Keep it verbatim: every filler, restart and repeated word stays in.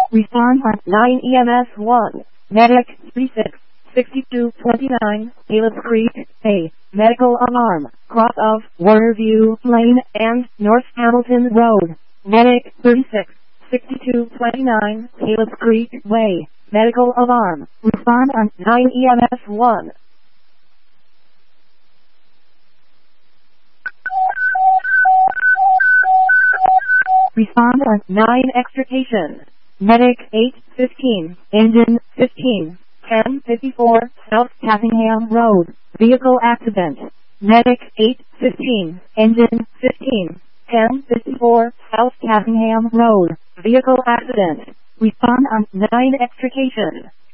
Respond on nine E M S one. Medic three six, sixty-two twenty-nine, Caleb Creek, A. Medical alarm, cross of Waterview Lane and North Hamilton Road. Medic thirty-six, sixty-two twenty-nine, Caleb Creek Way. Medical alarm. Respond on nine E M S one. Respond on nine extrication. Medic eight fifteen, engine fifteen, ten fifty-four, South Cassingham Road, vehicle accident. Medic eight fifteen, engine fifteen, ten fifty-four, South Cassingham Road, vehicle accident. Respond on nine extrication.